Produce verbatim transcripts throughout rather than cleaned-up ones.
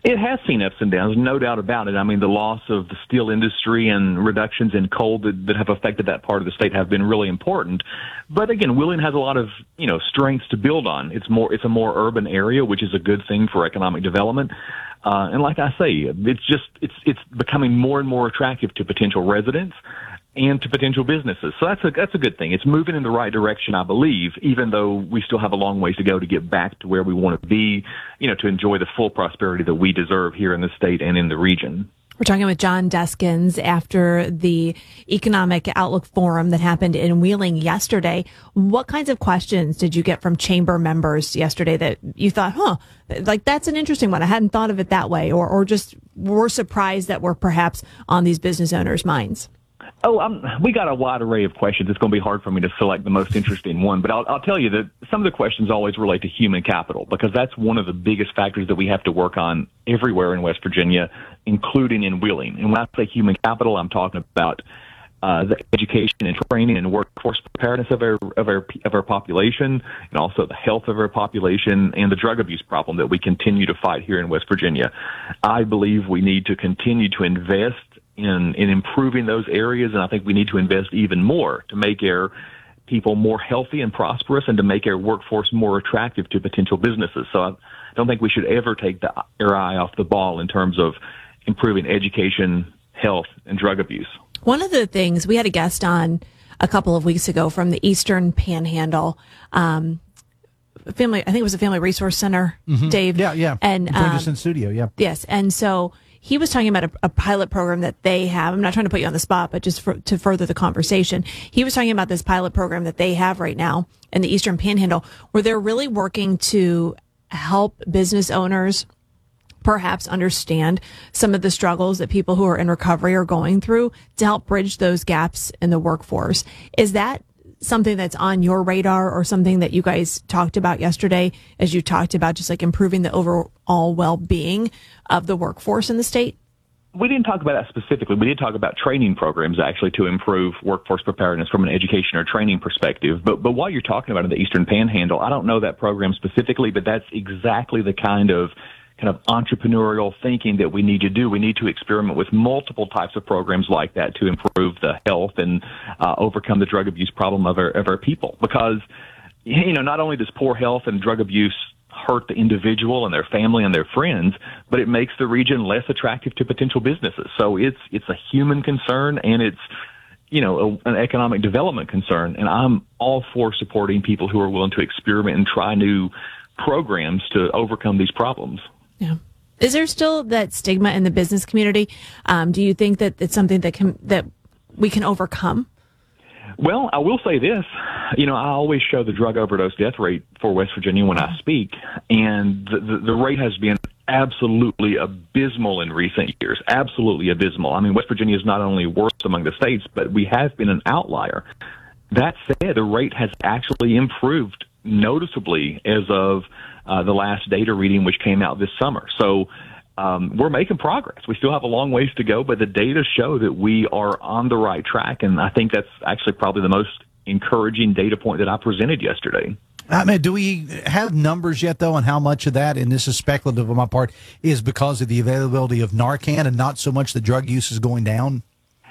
It has seen ups and downs, no doubt about it. I mean, the loss of the steel industry and reductions in coal that, that have affected that part of the state have been really important. But again, Wheeling has a lot of, you know, strengths to build on. It's more, it's a more urban area, which is a good thing for economic development. Uh, and like I say, it's just, it's, it's becoming more and more attractive to potential residents and to potential businesses. So that's a, that's a good thing. It's moving in the right direction, I believe, even though we still have a long ways to go to get back to where we want to be, you know, to enjoy the full prosperity that we deserve here in the state and in the region. We're talking with John Deskins after the Economic Outlook Forum that happened in Wheeling yesterday. What kinds of questions did you get from chamber members yesterday that you thought, huh, like that's an interesting one. I hadn't thought of it that way, or, or just were surprised that were perhaps on these business owners' minds? Oh, um, we got a wide array of questions. It's going to be hard for me to select the most interesting one, but I'll, I'll tell you that some of the questions always relate to human capital, because that's one of the biggest factors that we have to work on everywhere in West Virginia, including in Wheeling. And when I say human capital, I'm talking about uh, the education and training and workforce preparedness of our, of our of our population, and also the health of our population, and the drug abuse problem that we continue to fight here in West Virginia. I believe we need to continue to invest in in improving those areas, and I think we need to invest even more to make our people more healthy and prosperous, and to make our workforce more attractive to potential businesses. So I don't think we should ever take the, our eye off the ball in terms of improving education, health, and drug abuse. One of the things, we had a guest on a couple of weeks ago from the Eastern Panhandle, um, family, I think it was a Family Resource Center, mm-hmm. Dave. Yeah, yeah. And joined um, us in studio, yeah. Yes, and so he was talking about a, a pilot program that they have. I'm not trying to put you on the spot, but just for, to further the conversation. He was talking about this pilot program that they have right now in the Eastern Panhandle, where they're really working to help business owners perhaps understand some of the struggles that people who are in recovery are going through, to help bridge those gaps in the workforce. Is that something that's on your radar, or something that you guys talked about yesterday as you talked about just like improving the overall well-being of the workforce in the state? We didn't talk about that specifically. We did talk about training programs, actually, to improve workforce preparedness from an education or training perspective. But but what you're talking about in the Eastern Panhandle, I don't know that program specifically, but that's exactly the kind of kind of entrepreneurial thinking that we need to do. We need to experiment with multiple types of programs like that to improve the health and uh, overcome the drug abuse problem of our of our people. Because, you know, not only does poor health and drug abuse hurt the individual and their family and their friends, but it makes the region less attractive to potential businesses. So it's it's a human concern, and it's, you know, a, an economic development concern. And I'm all for supporting people who are willing to experiment and try new programs to overcome these problems. Yeah. Is there still that stigma in the business community? Um, do you think that it's something that can that we can overcome? Well, I will say this. You know, I always show the drug overdose death rate for West Virginia when I speak, and the, the, the rate has been absolutely abysmal in recent years. Absolutely abysmal. I mean, West Virginia is not only worst among the states, but we have been an outlier. That said, the rate has actually improved noticeably as of uh, the last data reading, which came out this summer. So um, we're making progress. We still have a long ways to go, but the data show that we are on the right track, and I think that's actually probably the most encouraging data point that I presented yesterday. I mean, do we have numbers yet, though, on how much of that, and this is speculative on my part, is because of the availability of Narcan and not so much the drug use is going down?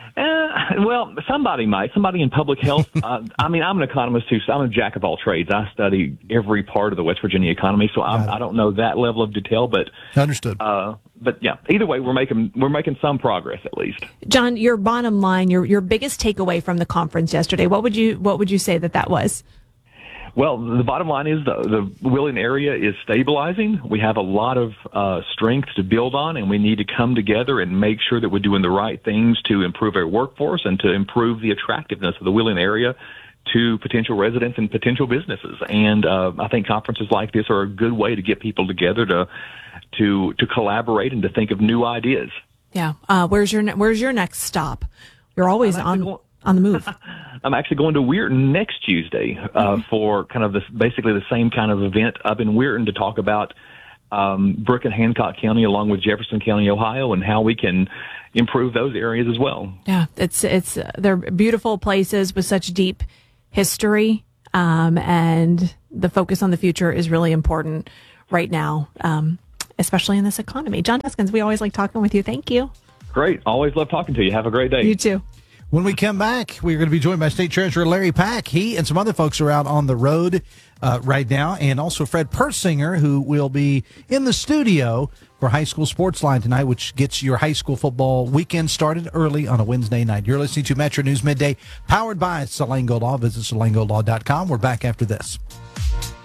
Uh, well, somebody might. Somebody in public health. uh, I mean, I'm an economist too, so I'm a jack of all trades. I study every part of the West Virginia economy, so I, I don't know that level of detail. But understood. Uh, but yeah, either way, we're making we're making some progress at least. John, your bottom line, your your biggest takeaway from the conference yesterday, what would you what would you say that that was? Well, the bottom line is the, the Wheeling area is stabilizing. We have a lot of uh, strength to build on, and we need to come together and make sure that we're doing the right things to improve our workforce and to improve the attractiveness of the Wheeling area to potential residents and potential businesses. And uh, I think conferences like this are a good way to get people together to to to collaborate and to think of new ideas. Yeah. Uh, where's your Where's your next stop? You're always on. Going- on the move. I'm actually going to Weirton next Tuesday uh, mm-hmm. for kind of this, basically the same kind of event up in Weirton to talk about um, Brooke and Hancock County along with Jefferson County, Ohio, and how we can improve those areas as well. Yeah, it's it's uh, they're beautiful places with such deep history, um, and the focus on the future is really important right now. Um, especially in this economy. John Huskins, we always like talking with you. Thank you. Great. Always love talking to you. Have a great day. You too. When we come back, we're going to be joined by State Treasurer Larry Pack. He and some other folks are out on the road uh, right now, and also Fred Persinger, who will be in the studio for High School Sports Line tonight, which gets your high school football weekend started early on a Wednesday night. You're listening to Metro News Midday, powered by Salango Law. Visit salango law dot com. We're back after this.